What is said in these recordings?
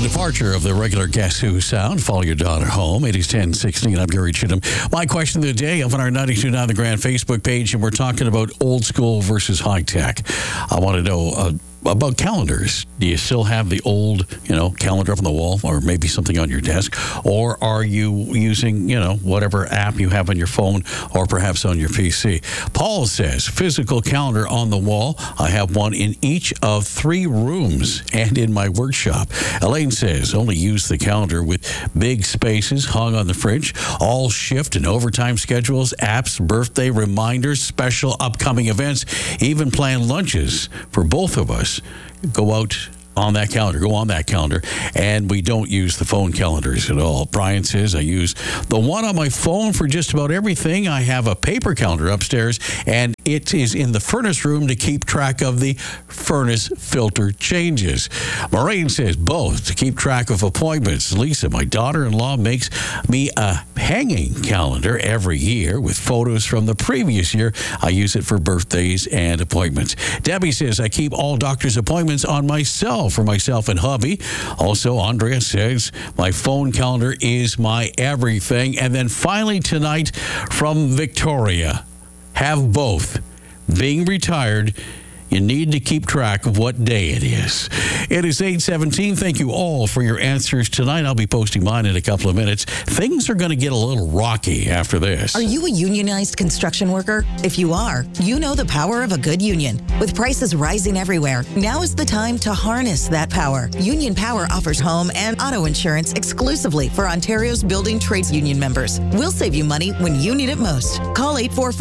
departure of the regular Guess Who sound. Follow your daughter home. It is 10:16. I'm Gary Chittum. My question of the day up on our 92.9 The Grand Facebook page, and we're talking about old school versus high tech. I want to know about calendars. Do you still have the old, calendar up on the wall, or maybe something on your desk? Or are you using, whatever app you have on your phone or perhaps on your PC? Paul says, physical calendar on the wall. I have one in each of 3 rooms and in my workshop. Elaine says, only use the calendar with big spaces hung on the fridge. All shift and overtime schedules, apps, birthday reminders, special upcoming events, even plan lunches for both of us. Go on that calendar, and we don't use the phone calendars at all. Brian says, I use the one on my phone for just about everything. I have a paper calendar upstairs, and it is in the furnace room to keep track of the furnace filter changes. Maureen says, both to keep track of appointments. Lisa, my daughter-in-law, makes me a hanging calendar every year with photos from the previous year. I use it for birthdays and appointments. Debbie says, I keep all doctor's appointments on my cell for myself and hubby. Also, Andrea says, my phone calendar is my everything. And then finally tonight from Victoria, have both. Being retired, you need to keep track of what day it is. It is 8:17. Thank you all for your answers tonight. I'll be posting mine in a couple of minutes. Things are going to get a little rocky after this. Are you a unionized construction worker? If you are, you know the power of a good union. With prices rising everywhere, now is the time to harness that power. Union Power offers home and auto insurance exclusively for Ontario's building trades union members. We'll save you money when you need it most. Call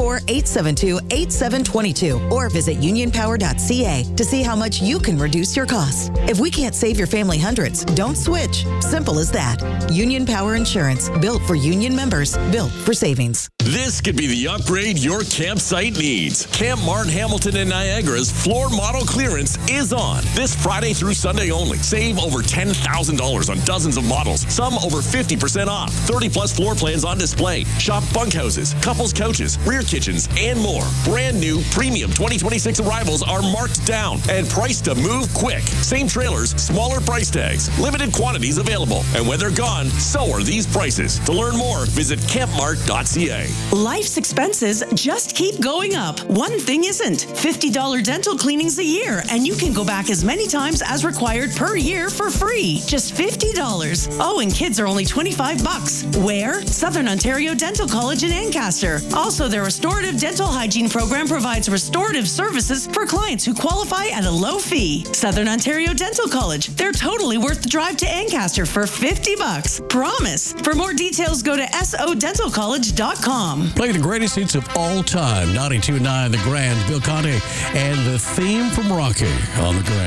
844-872-8722 or visit unionpower.ca to see how much you can reduce your costs. If we can't save your family hundreds, don't switch. Simple as that. Union Power Insurance, built for union members, built for savings. This could be the upgrade your campsite needs. Camp Martin Hamilton in Niagara's floor model clearance is on this Friday through Sunday only. Save over $10,000 on dozens of models, some over 50% off. 30-plus floor plans on display. Shop bunkhouses, couples couches, rear kitchens, and more. Brand new premium 2026 arrivals are marked down and priced to move quick. Same trailers, smaller price tags, limited quantities available. And when they're gone, so are these prices. To learn more, visit campmart.ca. Life's expenses just keep going up. One thing isn't. $50 dental cleanings a year, and you can go back as many times as required per year for free. Just $50. Oh, and kids are only $25. Where? Southern Ontario Dental College in Ancaster. Also, their restorative dental hygiene program provides restorative services for clients who qualify at a low fee. Southern Ontario Dental College. They're totally worth the drive to Ancaster for $50. Promise. For more details, go to sodentalcollege.com. Play the greatest hits of all time. 92.9 The Grand, Bill Conte, and the theme from Rocky on The Grand.